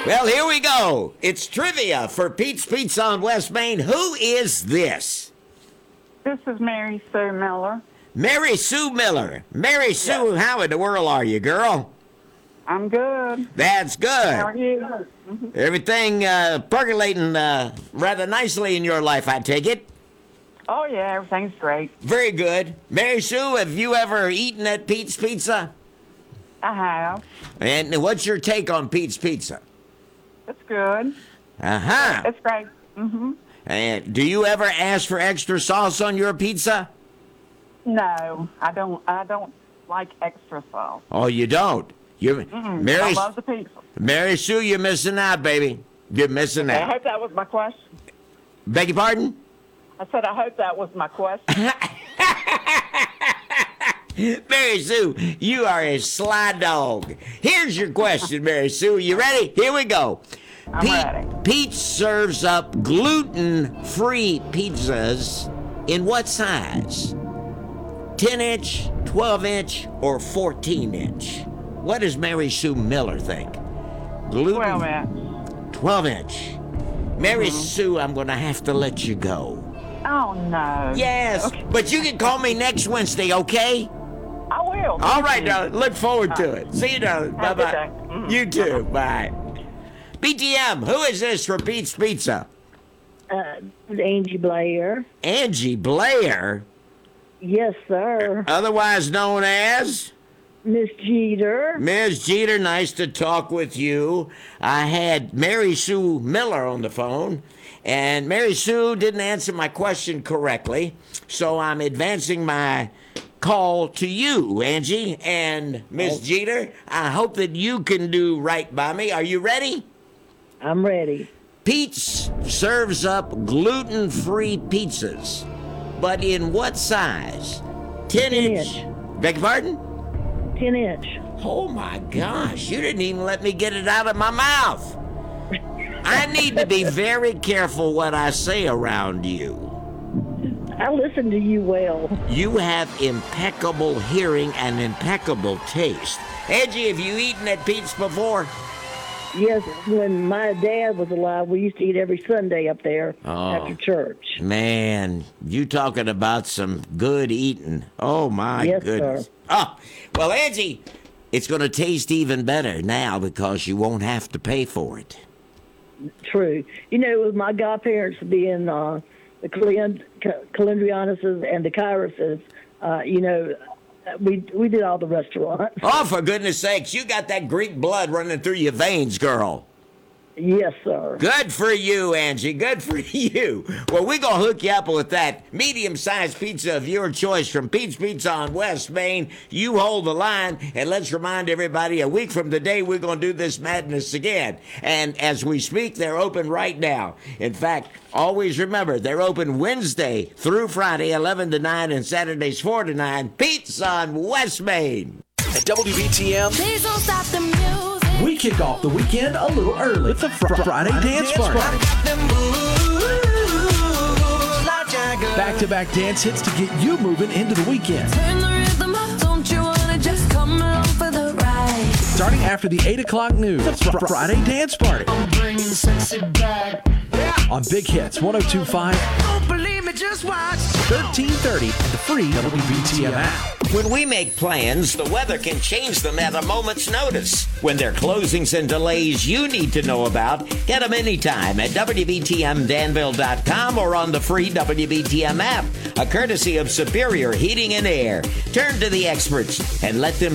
Well, here we go. It's trivia for Pete's Pizza on West Main. Who is this? This is Mary Sue Miller. Mary Sue Miller. Mary Sue, how in the world are you, girl? I'm good. That's good. How are you? Everything percolating rather nicely in your life, I take it. Oh, yeah, everything's great. Very good. Mary Sue, have you ever eaten at Pete's Pizza? I have. And what's your take on Pete's Pizza? It's good. Uh-huh. It's great. Mm-hmm. And do you ever ask for extra sauce on your pizza? No, I don't like extra sauce. Oh, you don't? I love the pizza. Mary Sue, you're missing out, baby. You're missing I out. hope that was my question. Beg your pardon? I said I hope that was my question. Mary Sue, you are a sly dog. Here's your question, Mary Sue. You ready? Here we go. I'm ready. Pete serves up gluten-free pizzas in what size? 10-inch, 12-inch, or 14-inch? What does Mary Sue Miller think? 12-inch. 12-inch. Mary Sue, I'm going to have to let you go. Oh, no. Yes, Okay. but you can call me next Wednesday, okay? I will. All right, darling. Look forward to it. See you, darling. Have a good Bye-bye. day. Mhm. You too. Bye. BTM, who is this for Pete's Pizza? Angie Blair. Angie Blair, Yes, sir. otherwise known as Miss Jeter. Ms. Jeter. Nice to talk with you. I had Mary Sue Miller on the phone, and Mary Sue didn't answer my question correctly, so I'm advancing my call to you, Angie and Miss Jeter. I hope that you can do right by me. Are you ready? I'm ready. Pete's serves up gluten-free pizzas, but in what size? 10-inch. Beg your pardon? 10-inch. Oh my gosh, you didn't even let me get it out of my mouth. I need to be very careful what I say around you. I listen to you well. You have impeccable hearing and impeccable taste. Angie, have you eaten at Pete's before? Yes, when my dad was alive, we used to eat every Sunday up there after church. Man, you talking about some good eating. Oh, my Yes, goodness. sir. Oh, well, Angie, it's going to taste even better now because you won't have to pay for it. True. You know, with my godparents being the Calendrianuses and the Kyruses, we did all the restaurants. Oh, for goodness sakes, you got that Greek blood running through your veins, girl. Yes, sir. Good for you, Angie. Good for you. Well, we're going to hook you up with that medium-sized pizza of your choice from Pete's Pizza on West Main. You hold the line, and let's remind everybody, a week from today, we're going to do this madness again. And as we speak, they're open right now. In fact, always remember, they're open Wednesday through Friday, 11 to 9, and Saturdays, 4 to 9. Pete's on West Main. At WBTM, Please don't stop the music. we kick off the weekend a little early with the Friday Dance Party. Back-to-back dance hits to get you moving into the weekend. Turn the rhythm up, don't you wanna just come along for the ride? Starting after the 8 o'clock news, the Friday Dance Party. I'm bringing sexy back. On Big Hits 102.5, Don't believe me, just watch. 1330, and the free WBTM app. When we make plans, the weather can change them at a moment's notice. When there are closings and delays you need to know about, get them anytime at WBTMDanville.com or on the free WBTM app, a courtesy of Superior Heating and Air. Turn to the experts and let them